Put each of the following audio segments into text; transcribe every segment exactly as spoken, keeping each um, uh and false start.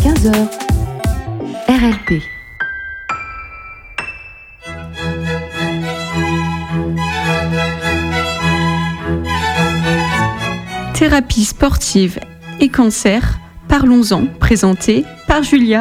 quinze heures. R L P. Thérapie sportive et cancer, parlons-en, présenté par Julia.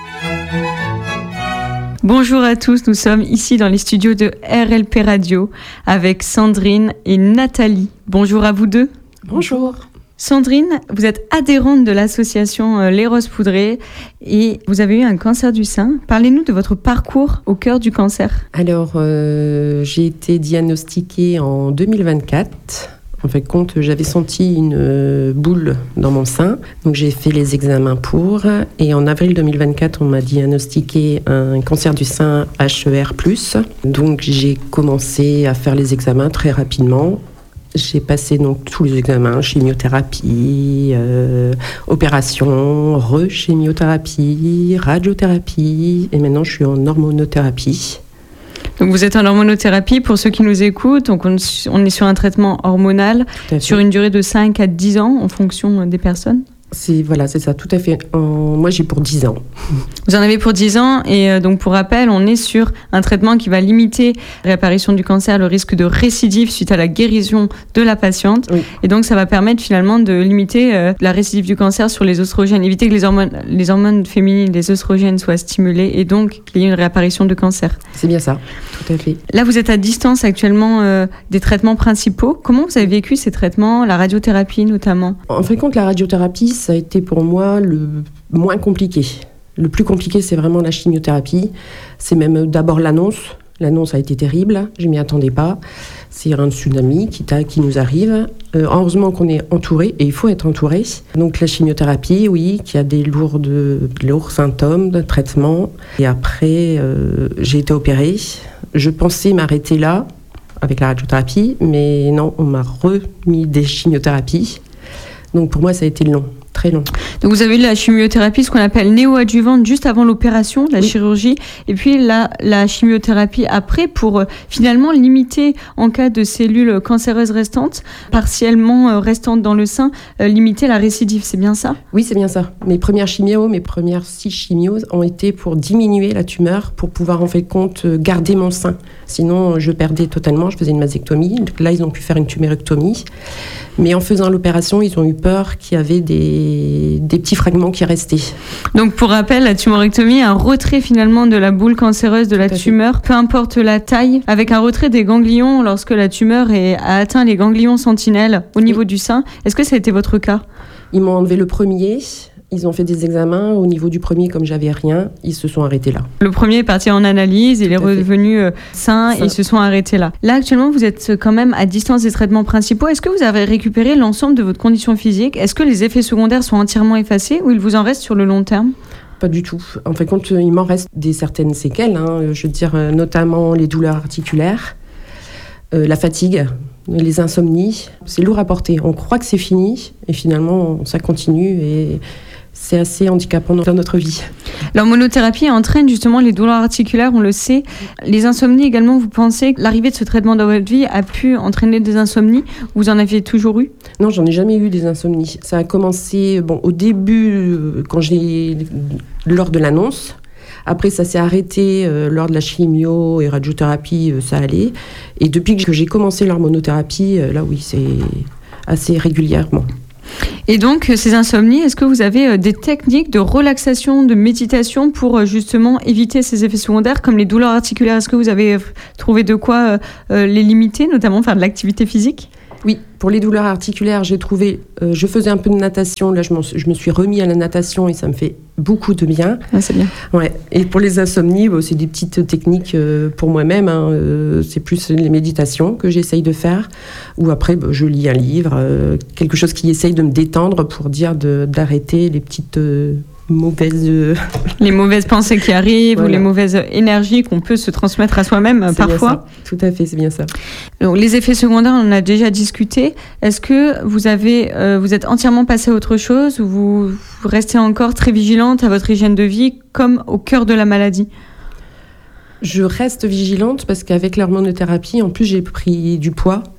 Bonjour à tous, nous sommes ici dans les studios de R L P Radio avec Sandrine et Nathalie. Bonjour à vous deux. Bonjour. Sandrine, vous êtes adhérente de l'association Les Roses Poudrées et vous avez eu un cancer du sein. Parlez-nous de votre parcours au cœur du cancer. Alors, euh, j'ai été diagnostiquée en deux mille vingt-quatre. En fait, compte, j'avais senti une euh, boule dans mon sein. Donc, j'ai fait les examens pour. Et en avril deux mille vingt-quatre, on m'a diagnostiqué un cancer du sein H E R plus. Donc, j'ai commencé à faire les examens très rapidement. J'ai passé donc tous les examens, chimiothérapie, euh, opération, re-chimiothérapie, radiothérapie. Et maintenant, je suis en hormonothérapie. Donc vous êtes en hormonothérapie, pour ceux qui nous écoutent, donc on, on est sur un traitement hormonal sur une durée de cinq à dix ans en fonction des personnes. C'est, voilà, c'est ça, tout à fait. En, moi, j'ai pour dix ans. Vous en avez pour dix ans et euh, donc pour rappel, on est sur un traitement qui va limiter la réapparition du cancer, le risque de récidive suite à la guérison de la patiente. Oui. Et donc ça va permettre finalement de limiter euh, la récidive du cancer sur les oestrogènes, éviter que les hormones, les hormones féminines, les oestrogènes soient stimulés et donc qu'il y ait une réapparition de cancer. C'est bien ça, tout à fait. Là, vous êtes à distance actuellement euh, des traitements principaux. Comment vous avez vécu ces traitements, la radiothérapie notamment ? En fin de compte, la radiothérapie, ça a été pour moi le moins compliqué. Le plus compliqué, c'est vraiment la chimiothérapie. C'est même d'abord l'annonce. L'annonce a été terrible, je ne m'y attendais pas. C'est un tsunami qui, qui nous arrive. Euh, heureusement qu'on est entouré, et il faut être entouré. Donc la chimiothérapie, oui, qui a des lourdes, lourds symptômes de traitement. Et après, euh, j'ai été opérée. Je pensais m'arrêter là, avec la radiothérapie, mais non, on m'a remis des chimiothérapies. Donc pour moi, ça a été long. Très long. Donc vous avez eu la chimiothérapie, ce qu'on appelle néoadjuvante, juste avant l'opération, la oui. chirurgie, et puis la, la chimiothérapie après pour euh, finalement limiter, en cas de cellules cancéreuses restantes, partiellement euh, restantes dans le sein, euh, limiter la récidive, c'est bien ça ? Oui, c'est bien ça. Mes premières chimios, mes premières six chimios ont été pour diminuer la tumeur, pour pouvoir en fait compte garder mon sein. Sinon, je perdais totalement, je faisais une mastectomie. Là, ils ont pu faire une tumérectomie. Mais en faisant l'opération, ils ont eu peur qu'il y avait des, des petits fragments qui restaient. Donc, pour rappel, la tumérectomie, un retrait finalement de la boule cancéreuse de la tumeur, peu importe la taille, avec un retrait des ganglions lorsque la tumeur est, a atteint les ganglions sentinelles au niveau oui. du sein. Est-ce que ça a été votre cas ? Ils m'ont enlevé le premier. Ils ont fait des examens. Au niveau du premier, comme j'avais rien, ils se sont arrêtés là. Le premier est parti en analyse, il est revenu euh, sain, sain et ils se sont arrêtés là. Là, actuellement, vous êtes quand même à distance des traitements principaux. Est-ce que vous avez récupéré l'ensemble de votre condition physique ? Est-ce que les effets secondaires sont entièrement effacés ou il vous en reste sur le long terme ? Pas du tout. En fait, compte, il m'en reste des certaines séquelles. Hein, je veux dire, notamment les douleurs articulaires, euh, la fatigue, les insomnies. C'est lourd à porter. On croit que c'est fini et finalement, ça continue et c'est assez handicapant dans notre vie. L'hormonothérapie entraîne justement les douleurs articulaires, on le sait. Les insomnies également, vous pensez que l'arrivée de ce traitement dans votre vie a pu entraîner des insomnies ? Vous en aviez toujours eu ? Non, j'en ai jamais eu des insomnies. Ça a commencé bon, au début, quand j'ai, lors de l'annonce. Après, ça s'est arrêté euh, lors de la chimio et radiothérapie, euh, ça allait. Et depuis que j'ai commencé l'hormonothérapie, euh, là oui, c'est assez régulièrement. Et donc, ces insomnies, est-ce que vous avez des techniques de relaxation, de méditation pour justement éviter ces effets secondaires comme les douleurs articulaires ? Est-ce que vous avez trouvé de quoi euh, les limiter, notamment faire de l'activité physique ? Oui, pour les douleurs articulaires, j'ai trouvé... Euh, je faisais un peu de natation, là je, je me suis remis à la natation et ça me fait beaucoup de bien. Ah, c'est bien. Ouais. Et pour les insomnies, bon, c'est des petites techniques euh, pour moi-même. Hein, euh, c'est plus les méditations que j'essaye de faire. Ou après, bah, je lis un livre, euh, quelque chose qui essaye de me détendre pour dire de, d'arrêter les petites... Euh, mauvaises... les mauvaises pensées qui arrivent, voilà. Ou les mauvaises énergies qu'on peut se transmettre à soi-même c'est parfois. Tout à fait, c'est bien ça. Donc, les effets secondaires, on en a déjà discuté. Est-ce que vous, avez, euh, vous êtes entièrement passé à autre chose ou vous, vous restez encore très vigilante à votre hygiène de vie comme au cœur de la maladie ? Je reste vigilante parce qu'avec l'hormonothérapie, en plus, j'ai pris du poids.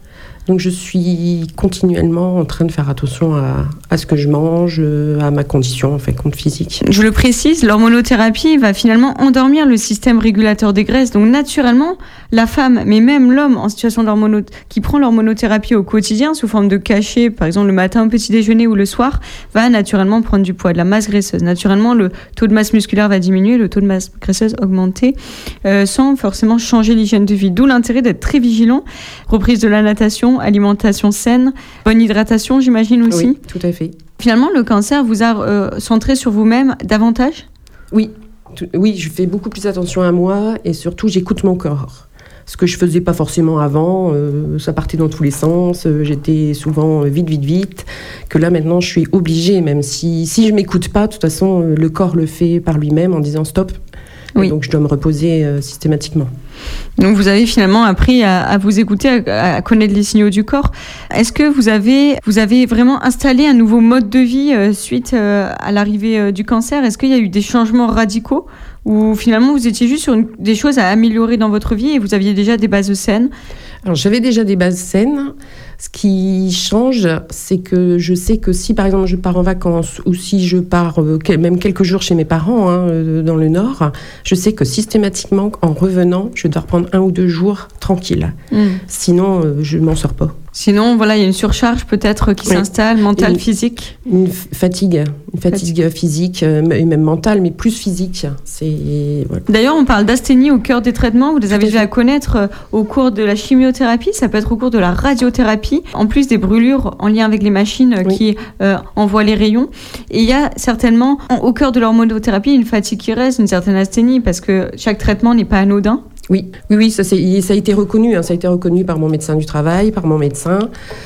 Donc je suis continuellement en train de faire attention à, à ce que je mange, à ma condition en fait, compte physique. Je le précise, l'hormonothérapie va finalement endormir le système régulateur des graisses. Donc naturellement, la femme, mais même l'homme en situation d'hormono... qui prend l'hormonothérapie au quotidien sous forme de cachet, par exemple le matin au petit déjeuner ou le soir, va naturellement prendre du poids, de la masse graisseuse. Naturellement, le taux de masse musculaire va diminuer, le taux de masse graisseuse augmenter, euh, sans forcément changer l'hygiène de vie. D'où l'intérêt d'être très vigilant. Reprise de la natation, alimentation saine, bonne hydratation, j'imagine aussi. Oui, tout à fait. Finalement, le cancer vous a euh, centré sur vous-même davantage ? Oui, tout, oui, je fais beaucoup plus attention à moi et surtout j'écoute mon corps. Ce que je faisais pas forcément avant, euh, ça partait dans tous les sens, euh, j'étais souvent vite, vite, vite, que là maintenant je suis obligée, même si, si je m'écoute pas, de toute façon euh, le corps le fait par lui-même en disant stop. Oui. Donc je dois me reposer euh, systématiquement. Donc vous avez finalement appris à, à vous écouter, à, à connaître les signaux du corps. Est-ce que vous avez, vous avez vraiment installé un nouveau mode de vie euh, suite euh, à l'arrivée euh, du cancer ? Est-ce qu'il y a eu des changements radicaux ou finalement vous étiez juste sur une, des choses à améliorer dans votre vie et vous aviez déjà des bases saines ? Alors j'avais déjà des bases saines. Ce qui change, c'est que je sais que si par exemple je pars en vacances ou si je pars euh, même quelques jours chez mes parents hein, euh, dans le Nord, je sais que systématiquement en revenant, je dois reprendre un ou deux jours tranquille. Mmh. Sinon, euh, je m'en sors pas. Sinon, voilà, il y a une surcharge peut-être qui oui. s'installe, mentale, une, physique. Une fatigue, une fatigue, fatigue. physique euh, et même mentale, mais plus physique. C'est voilà. D'ailleurs, on parle d'asthénie au cœur des traitements. Vous les avez déjà à connaître euh, au cours de la chimiothérapie. Ça peut être au cours de la radiothérapie. En plus des brûlures en lien avec les machines euh, oui. qui euh, envoient les rayons. Et il y a certainement au cœur de l'hormonothérapie une fatigue qui reste, une certaine asthénie, parce que chaque traitement n'est pas anodin. Oui, oui, oui, ça, c'est, ça a été reconnu, hein, ça a été reconnu par mon médecin du travail, par mon médecin,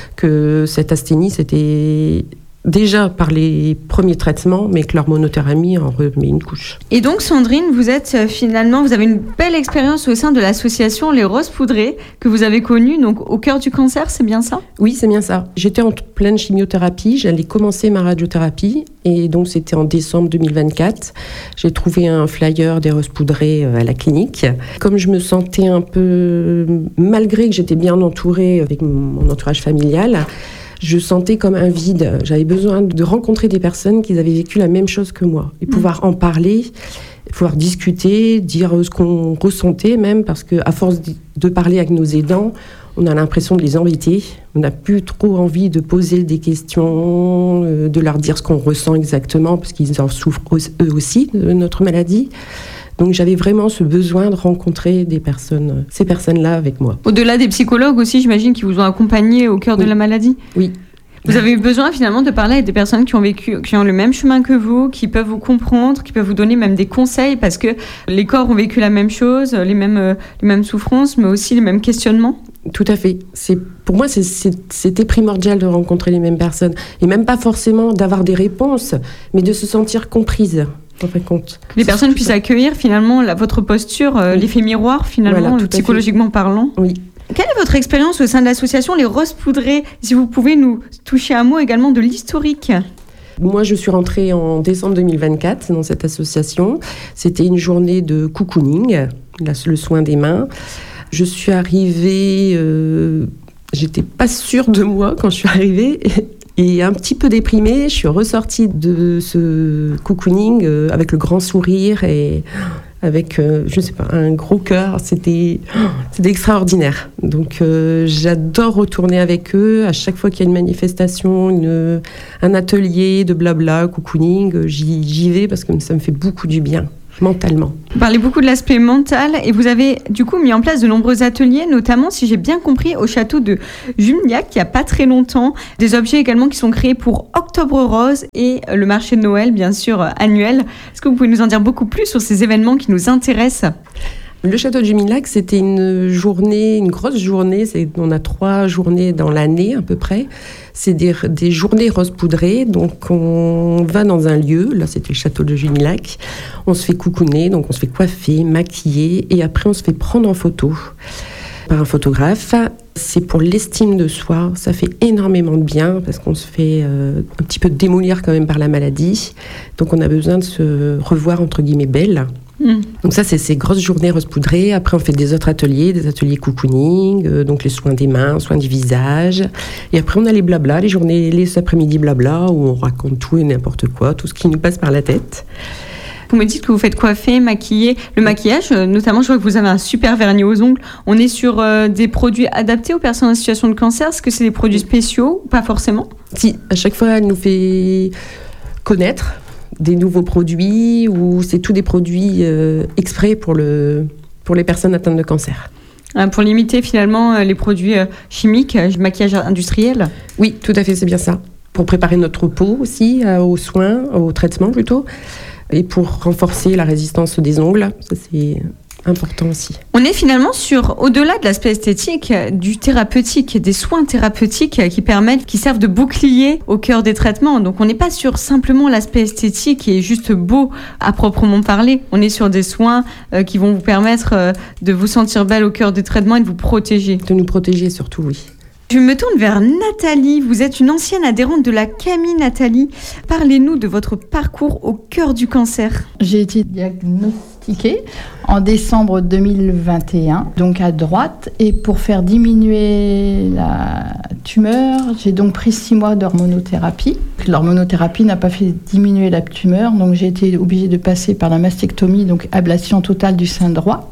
que cette asthénie, c'était déjà par les premiers traitements, mais que l'hormonothérapie en remet une couche. Et donc, Sandrine, vous êtes euh, finalement, vous avez une belle expérience au sein de l'association Les Roses Poudrées, que vous avez connue, donc au cœur du cancer, c'est bien ça ? Oui, c'est bien ça. J'étais en pleine chimiothérapie, j'allais commencer ma radiothérapie, et donc c'était en décembre deux mille vingt-quatre. J'ai trouvé un flyer des Roses Poudrées à la clinique. Comme je me sentais un peu, malgré que j'étais bien entourée avec mon entourage familial, je sentais comme un vide. J'avais besoin de rencontrer des personnes qui avaient vécu la même chose que moi et pouvoir en parler, pouvoir discuter, dire ce qu'on ressentait même, parce qu'à force de parler avec nos aidants, on a l'impression de les embêter. On n'a plus trop envie de poser des questions, de leur dire ce qu'on ressent exactement, parce qu'ils en souffrent eux aussi de notre maladie. Donc j'avais vraiment ce besoin de rencontrer des personnes, ces personnes-là avec moi. Au-delà des psychologues aussi, j'imagine, qui vous ont accompagné au cœur oui. de la maladie ? Oui. Vous avez eu besoin finalement de parler avec des personnes qui ont vécu, qui ont le même chemin que vous, qui peuvent vous comprendre, qui peuvent vous donner même des conseils, parce que les corps ont vécu la même chose, les mêmes, euh, les mêmes souffrances, mais aussi les mêmes questionnements. Tout à fait. C'est, pour moi, c'est, c'est, c'était primordial de rencontrer les mêmes personnes. Et même pas forcément d'avoir des réponses, mais de se sentir comprise. En fin de compte. Les c'est personnes puissent ça. accueillir finalement la, votre posture, euh, oui. l'effet miroir finalement, voilà, psychologiquement parlant. Oui. Quelle est votre expérience au sein de l'association Les Roses Poudrées ? Si vous pouvez nous toucher un mot également de l'historique. Moi, je suis rentrée en décembre deux mille vingt-quatre dans cette association. C'était une journée de cocooning, le soin des mains. Je suis arrivée, euh, j'étais pas sûre de moi quand je suis arrivée. Et un petit peu déprimée, je suis ressortie de ce cocooning euh, avec le grand sourire et avec, euh, je sais pas, un gros cœur. C'était, c'était extraordinaire. Donc, euh, j'adore retourner avec eux. À chaque fois qu'il y a une manifestation, une, un atelier de blabla, cocooning, j'y, j'y vais parce que ça me fait beaucoup du bien. Mentalement. Vous parlez beaucoup de l'aspect mental et vous avez du coup mis en place de nombreux ateliers, notamment, si j'ai bien compris, au château de Jumignac, il n'y a pas très longtemps. Des objets également qui sont créés pour Octobre Rose et le marché de Noël, bien sûr, annuel. Est-ce que vous pouvez nous en dire beaucoup plus sur ces événements qui nous intéressent ? Le château de Jumignac, c'était une journée, une grosse journée. C'est, on a trois journées dans l'année à peu près. C'est des, des journées roses poudrées. Donc on va dans un lieu, là c'était le château de Jumignac. On se fait coucouner, donc on se fait coiffer, maquiller, et après on se fait prendre en photo par un photographe. C'est pour l'estime de soi. Ça fait énormément de bien parce qu'on se fait euh, un petit peu démolir quand même par la maladie. Donc on a besoin de se revoir entre guillemets belle. Mmh. Mmh. Donc ça, c'est ces grosses journées rose poudrée. Après, on fait des autres ateliers, des ateliers cocooning, euh, donc les soins des mains, soins du visage. Et après, on a les blabla, les journées, les après-midi blabla, où on raconte tout et n'importe quoi, tout ce qui nous passe par la tête. Vous me dites que vous faites coiffer, maquiller. Le maquillage, notamment, je vois que vous avez un super vernis aux ongles. On est sur euh, des produits adaptés aux personnes en situation de cancer. Est-ce que c'est des produits spéciaux ou pas forcément ? Si, à chaque fois, elle nous fait connaître des nouveaux produits ou c'est tous des produits euh, exprès pour, le, pour les personnes atteintes de cancer. Ah, pour limiter finalement les produits chimiques, le maquillage industriel ? Oui, tout à fait, c'est bien ça. Pour préparer notre peau aussi, euh, aux soins, aux traitements plutôt, et pour renforcer la résistance des ongles, ça c'est important aussi. On est finalement sur, au-delà de l'aspect esthétique, du thérapeutique, des soins thérapeutiques qui permettent, qui servent de bouclier au cœur des traitements. Donc on n'est pas sur simplement l'aspect esthétique qui est juste beau à proprement parler. On est sur des soins euh, qui vont vous permettre euh, de vous sentir belle au cœur des traitements et de vous protéger. De nous protéger surtout, oui. Je me tourne vers Nathalie. Vous êtes une ancienne adhérente de la C A M I, Nathalie. Parlez-nous de votre parcours au cœur du cancer. J'ai été diagnostiquée en décembre deux mille vingt et un, donc à droite. Et pour faire diminuer la tumeur, j'ai donc pris six mois d'hormonothérapie. L'hormonothérapie n'a pas fait diminuer la tumeur, donc j'ai été obligée de passer par la mastectomie, donc ablation totale du sein droit.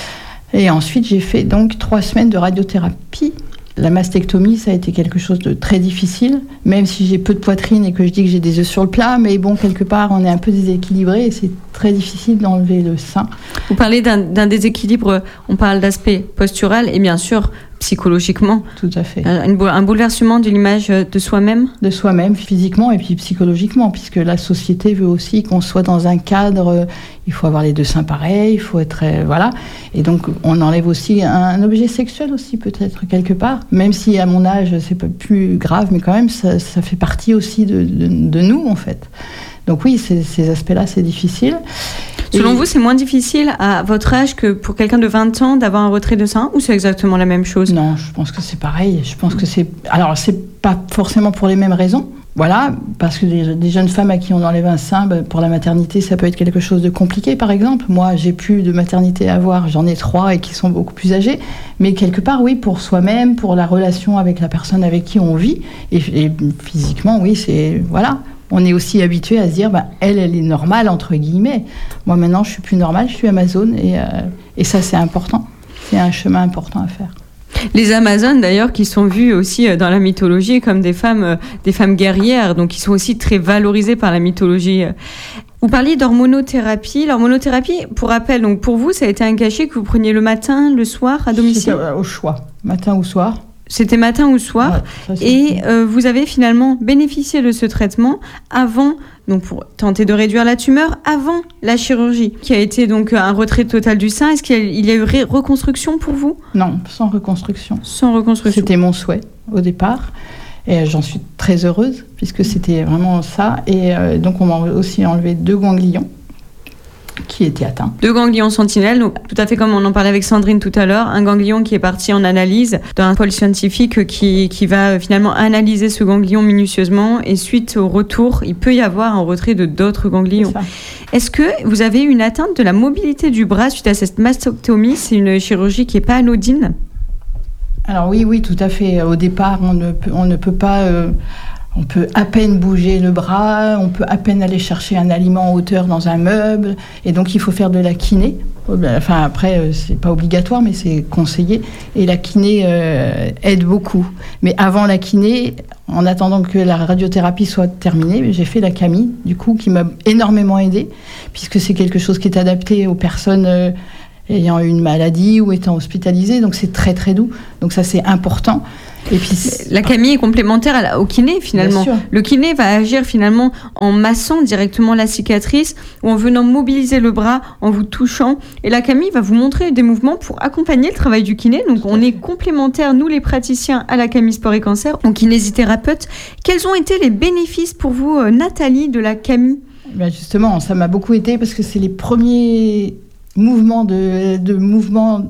Et ensuite, j'ai fait donc trois semaines de radiothérapie. La mastectomie, ça a été quelque chose de très difficile, même si j'ai peu de poitrine et que je dis que j'ai des œufs sur le plat, mais bon, quelque part, on est un peu déséquilibré et c'est très difficile d'enlever le sein. Vous parlez d'un, d'un déséquilibre, on parle d'aspect postural et bien sûr psychologiquement. Tout à fait. Un, un bouleversement de l'image de soi-même ? De soi-même, physiquement et puis psychologiquement, puisque la société veut aussi qu'on soit dans un cadre, il faut avoir les deux seins pareils, il faut être... Euh, voilà. Et donc, on enlève aussi un, un objet sexuel aussi, peut-être, quelque part. Même si, à mon âge, c'est pas plus grave, mais quand même, ça, ça fait partie aussi de, de, de nous, en fait. Donc oui, c'est, ces aspects-là, c'est difficile. Selon et... vous, c'est moins difficile à votre âge que pour quelqu'un de vingt ans d'avoir un retrait de sein, ou c'est exactement la même chose ? Non, je pense que c'est pareil. Je pense que c'est... Alors, c'est pas forcément pour les mêmes raisons. Voilà, parce que des, des jeunes femmes à qui on enlève un sein, ben, pour la maternité, ça peut être quelque chose de compliqué, par exemple. Moi, j'ai plus de maternité à avoir, j'en ai trois et qui sont beaucoup plus âgées. Mais quelque part, oui, pour soi-même, pour la relation avec la personne avec qui on vit, et, et physiquement, oui, c'est... Voilà. On est aussi habitué à se dire, ben, elle, elle est normale, entre guillemets. Moi, maintenant, je suis plus normale, je suis amazone, et, euh, et ça, c'est important. C'est un chemin important à faire. Les Amazones, d'ailleurs, qui sont vues aussi dans la mythologie comme des femmes, des femmes guerrières, donc qui sont aussi très valorisées par la mythologie. Vous parliez d'hormonothérapie. L'hormonothérapie, pour rappel, donc pour vous, ça a été un cachet que vous preniez le matin, le soir, à domicile ? C'était au choix, matin ou soir. C'était matin ou soir, ouais, ça, et euh, vous avez finalement bénéficié de ce traitement avant, donc pour tenter de réduire la tumeur, avant la chirurgie, qui a été donc un retrait total du sein. Est-ce qu'il y a, il y a eu ré- reconstruction pour vous ? Non, sans reconstruction. Sans reconstruction. C'était mon souhait au départ, et j'en suis très heureuse, puisque c'était vraiment ça. Et euh, donc on m'a aussi enlevé deux ganglions qui étaient atteints. Deux ganglions sentinelles, donc tout à fait comme on en parlait avec Sandrine tout à l'heure, un ganglion qui est parti en analyse d'un pôle scientifique qui, qui va finalement analyser ce ganglion minutieusement, et suite au retour, il peut y avoir un retrait de d'autres ganglions. Est-ce que vous avez une atteinte de la mobilité du bras suite à cette mastectomie ? C'est une chirurgie qui n'est pas anodine ? Alors oui, oui, tout à fait. Au départ, on ne peut, on ne peut pas... Euh, On peut à peine bouger le bras, on peut à peine aller chercher un aliment en hauteur dans un meuble, et donc il faut faire de la kiné. Enfin après, c'est pas obligatoire, mais c'est conseillé. Et la kiné euh, aide beaucoup. Mais avant la kiné, en attendant que la radiothérapie soit terminée, j'ai fait la C A M I, du coup, qui m'a énormément aidée, puisque c'est quelque chose qui est adapté aux personnes euh, ayant une maladie ou étant hospitalisées. Donc c'est très très doux. Donc ça c'est important. Et puis, la C A M I est complémentaire au kiné finalement. Le kiné va agir finalement en massant directement la cicatrice ou en venant mobiliser le bras en vous touchant. Et la C A M I va vous montrer des mouvements pour accompagner le travail du kiné. Donc on est complémentaires, nous les praticiens, à la C A M I Sport et Cancer, en kinésithérapeute. Quels ont été les bénéfices pour vous, Nathalie, de la C A M I ? Ben justement, ça m'a beaucoup aidé parce que c'est les premiers mouvements de, de mouvements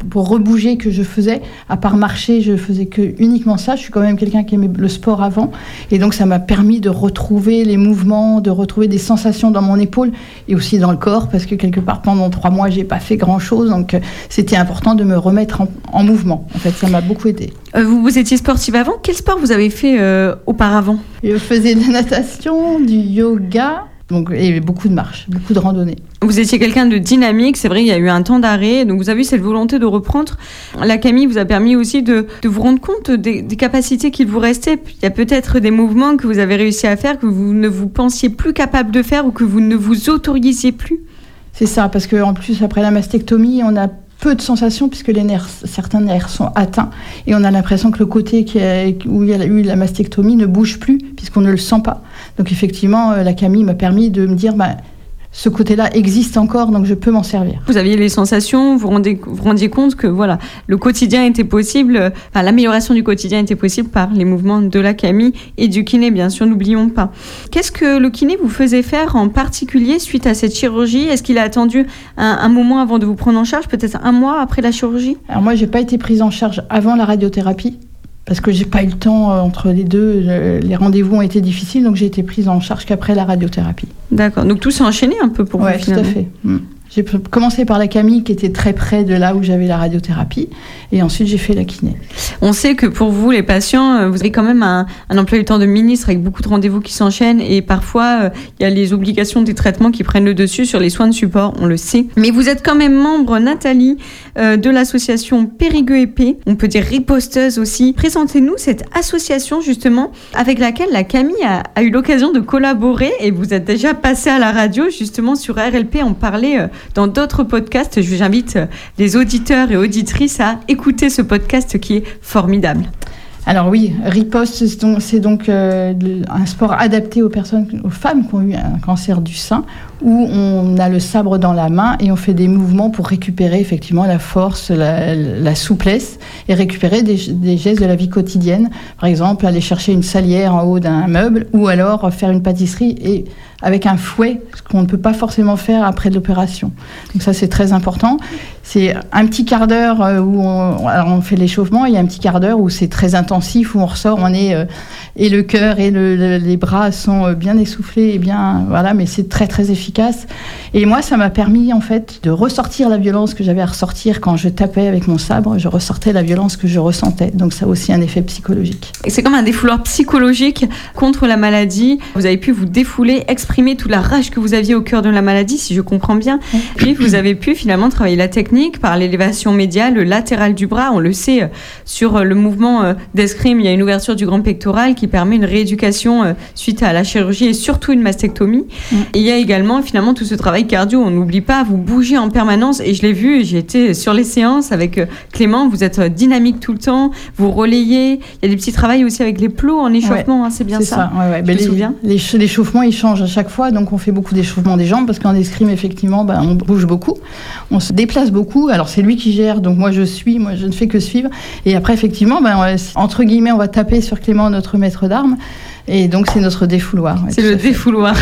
pour rebouger que je faisais. À part marcher, je faisais que uniquement ça. Je suis quand même quelqu'un qui aimait le sport avant. Et donc, ça m'a permis de retrouver les mouvements, de retrouver des sensations dans mon épaule et aussi dans le corps, parce que quelque part, pendant trois mois, j'ai pas fait grand-chose. Donc, c'était important de me remettre en, en mouvement. En fait, ça m'a beaucoup aidé. Euh, vous, vous étiez sportive avant. Quel sport vous avez fait euh, auparavant ? Je faisais de la natation, du yoga, donc, et beaucoup de marche, beaucoup de randonnée. Vous étiez quelqu'un de dynamique, c'est vrai, il y a eu un temps d'arrêt, donc vous avez eu cette volonté de reprendre. La Camille vous a permis aussi de, de vous rendre compte des, des capacités qu'il vous restait. Il y a peut-être des mouvements que vous avez réussi à faire que vous ne vous pensiez plus capable de faire ou que vous ne vous autorisiez plus. C'est ça, parce qu'en plus, après la mastectomie, on a peu de sensations puisque les nerfs, certains nerfs sont atteints et on a l'impression que le côté qui a, où il y a eu la mastectomie ne bouge plus puisqu'on ne le sent pas. Donc effectivement, la Camille m'a permis de me dire bah, ce côté-là existe encore, donc je peux m'en servir. Vous aviez les sensations, vous rendez, vous rendiez compte que voilà, le quotidien était possible, enfin, l'amélioration du quotidien était possible par les mouvements de la Camille et du kiné, bien sûr, n'oublions pas. Qu'est-ce que le kiné vous faisait faire en particulier suite à cette chirurgie ? Est-ce qu'il a attendu un, un moment avant de vous prendre en charge, peut-être un mois après la chirurgie ? Alors moi, j'ai pas été prise en charge avant la radiothérapie. Parce que j'ai pas eu le temps euh, entre les deux, euh, les rendez-vous ont été difficiles, donc j'ai été prise en charge qu'après la radiothérapie. D'accord, donc tout s'est enchaîné un peu pour ouais, vous finalement. Tout à fait. Mmh. J'ai commencé par la Camille qui était très près de là où j'avais la radiothérapie et ensuite j'ai fait la kiné. On sait que pour vous, les patients, vous avez quand même un, un emploi du temps de ministre avec beaucoup de rendez-vous qui s'enchaînent et parfois il y a les obligations des traitements qui prennent le dessus sur les soins de support, on le sait. Mais vous êtes quand même membre, Nathalie, euh, de l'association Périgueux Épée, on peut dire riposteuse aussi. Présentez-nous cette association justement avec laquelle la Camille a, a eu l'occasion de collaborer et vous êtes déjà passé à la radio justement sur R L P en parler euh, dans d'autres podcasts. J'invite les auditeurs et auditrices à écouter ce podcast qui est formidable. Alors oui, Riposte, c'est donc, c'est donc euh, un sport adapté aux personnes, aux femmes qui ont eu un cancer du sein, où on a le sabre dans la main et on fait des mouvements pour récupérer effectivement la force, la, la souplesse et récupérer des, des gestes de la vie quotidienne. Par exemple, aller chercher une salière en haut d'un meuble ou alors faire une pâtisserie et avec un fouet, ce qu'on ne peut pas forcément faire après l'opération. Donc ça, c'est très important. C'est un petit quart d'heure où on, alors on fait l'échauffement, il y a un petit quart d'heure où c'est très intensif, où on ressort, on est euh, et le cœur et le, le, les bras sont bien essoufflés et bien voilà, mais c'est très très efficace. Et moi, ça m'a permis en fait de ressortir la violence que j'avais à ressortir quand je tapais avec mon sabre. Je ressortais la violence que je ressentais. Donc ça a aussi un effet psychologique. Et c'est comme un défouloir psychologique contre la maladie. Vous avez pu vous défouler, exprimer toute la rage que vous aviez au cœur de la maladie, si je comprends bien. Puis vous avez pu finalement travailler la technique par l'élévation médiale, le latéral du bras. On le sait, sur le mouvement d'escrime, il y a une ouverture du grand pectoral qui permet une rééducation suite à la chirurgie et surtout une mastectomie. Mm. Et il y a également finalement tout ce travail cardio. On n'oublie pas, vous bougez en permanence et je l'ai vu, j'ai été sur les séances avec Clément, vous êtes dynamique tout le temps, vous relayez. Il y a des petits travails aussi avec les plots en échauffement, ouais, hein, c'est bien c'est ça, ça ouais, ouais. Je me les, souviens. Les, l'échauffement, il change à chaque fois, donc on fait beaucoup d'échauffement des jambes parce qu'en escrime, effectivement, ben, on bouge beaucoup, on se déplace beaucoup. Alors c'est lui qui gère, donc moi je suis, moi je ne fais que suivre. Et après, effectivement, ben, on, entre guillemets, on va taper sur Clément, notre maître d'armes. Et donc, c'est notre défouloir. Ouais, c'est le défouloir.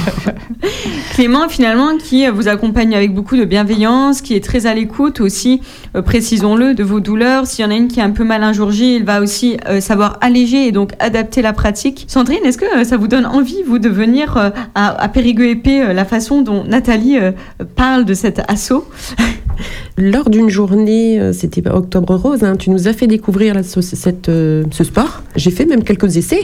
Clément, finalement, qui vous accompagne avec beaucoup de bienveillance, qui est très à l'écoute aussi, euh, précisons-le, de vos douleurs. S'il y en a une qui est un peu mal un jour J, il va aussi euh, savoir alléger et donc adapter la pratique. Sandrine, est-ce que euh, ça vous donne envie, vous, de venir euh, à, à Périgueux Épée, euh, la façon dont Nathalie euh, parle de cet assaut? Lors d'une journée, c'était Octobre Rose, hein, tu nous as fait découvrir la, cette, euh, ce sport. J'ai fait même quelques essais.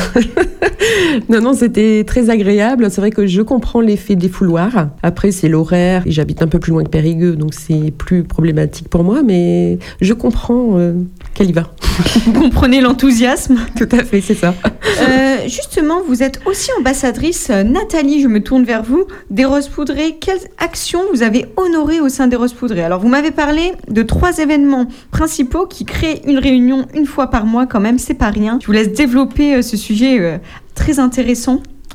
non, non, c'était très agréable. C'est vrai que je comprends l'effet défouloir. Après, c'est l'horaire. Et j'habite un peu plus loin que Périgueux, donc c'est plus problématique pour moi. Mais je comprends euh, qu'elle y va. Vous comprenez l'enthousiasme? Tout à fait, c'est ça. Euh, justement, vous êtes aussi ambassadrice, Nathalie, je me tourne vers vous, des Roses Poudrées. Quelles actions vous avez honorées au sein des Roses Poudrées? Alors, vous m'avez parlé de trois événements principaux qui créent une réunion une fois par mois quand même, c'est pas rien. Je vous laisse développer euh, ce sujet euh, très intéressant.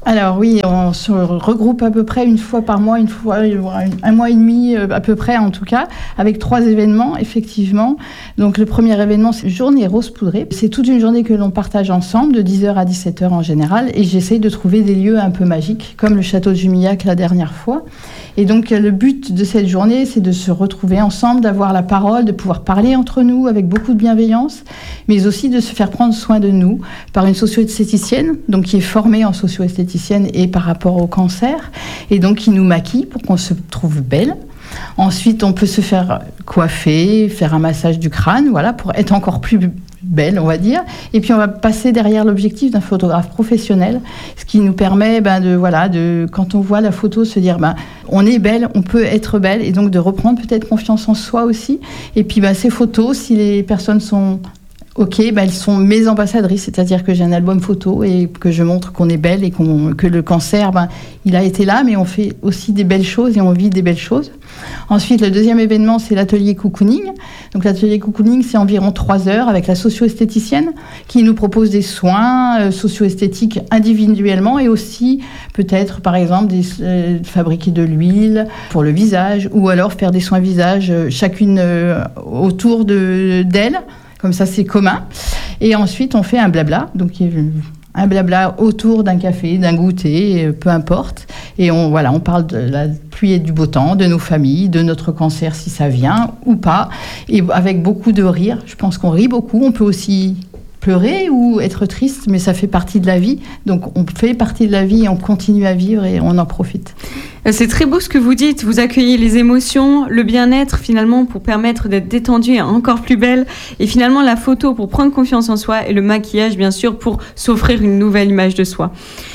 Alors oui, on se regroupe à peu près une fois par mois, une fois, un mois et demi à peu près en tout cas, avec trois événements effectivement. Donc le premier événement, c'est Journée Rose Poudrée. C'est toute une journée que l'on partage ensemble, de dix heures à dix-sept heures en général, et j'essaye de trouver des lieux un peu magiques, comme le château de Jumillac la dernière fois. Et donc le but de cette journée, c'est de se retrouver ensemble, d'avoir la parole, de pouvoir parler entre nous avec beaucoup de bienveillance, mais aussi de se faire prendre soin de nous par une socio-esthéticienne, donc qui est formée en socio-esthéticienne et par rapport au cancer, et donc qui nous maquille pour qu'on se trouve belle. Ensuite, on peut se faire coiffer, faire un massage du crâne, voilà, pour être encore plus belle, on va dire. Et puis, on va passer derrière l'objectif d'un photographe professionnel, ce qui nous permet, ben, de, voilà, de, quand on voit la photo, se dire, ben, on est belle, on peut être belle, et donc de reprendre peut-être confiance en soi aussi. Et puis, ben, ces photos, si les personnes sont ok, ben elles sont mes ambassadrices, c'est-à-dire que j'ai un album photo et que je montre qu'on est belle et qu'on, que le cancer, ben, il a été là, mais on fait aussi des belles choses et on vit des belles choses. Ensuite, le deuxième événement, c'est l'atelier cocooning. Donc l'atelier cocooning, c'est environ trois heures avec la socio-esthéticienne qui nous propose des soins euh, socio-esthétiques individuellement et aussi peut-être, par exemple, des, euh, fabriquer de l'huile pour le visage ou alors faire des soins visage euh, chacune euh, autour de, d'elle. Comme ça, c'est commun. Et ensuite, on fait un blabla. Donc, un blabla autour d'un café, d'un goûter, peu importe. Et on, voilà, on parle de la pluie et du beau temps, de nos familles, de notre cancer, si ça vient ou pas. Et avec beaucoup de rire. Je pense qu'on rit beaucoup. On peut aussi pleurer ou être triste, mais ça fait partie de la vie. Donc, on fait partie de la vie et on continue à vivre et on en profite. C'est très beau ce que vous dites. Vous accueillez les émotions, le bien-être finalement pour permettre d'être détendue et encore plus belle. Et finalement, la photo pour prendre confiance en soi et le maquillage, bien sûr, pour s'offrir une nouvelle image de soi.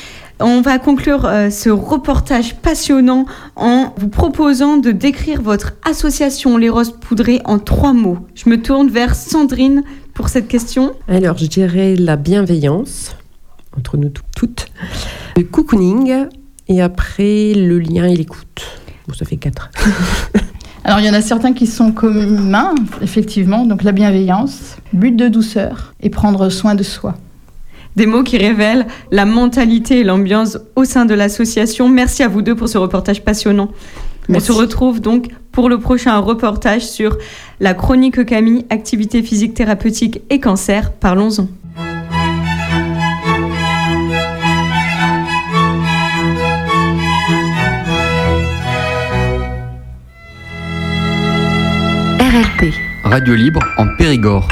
On va conclure euh, ce reportage passionnant en vous proposant de décrire votre association Les Roses Poudrées en trois mots. Je me tourne vers Sandrine pour cette question. Alors, je dirais la bienveillance, entre nous toutes, le cocooning, et après le lien et l'écoute. Bon, ça fait quatre. Alors, il y en a certains qui sont communs, effectivement. Donc, la bienveillance, but de douceur et prendre soin de soi. Des mots qui révèlent la mentalité et l'ambiance au sein de l'association. Merci à vous deux pour ce reportage passionnant. Merci. On se retrouve donc pour le prochain reportage sur la chronique Camille, activité physique thérapeutique et cancer. Parlons-en. R L P. Radio libre en Périgord.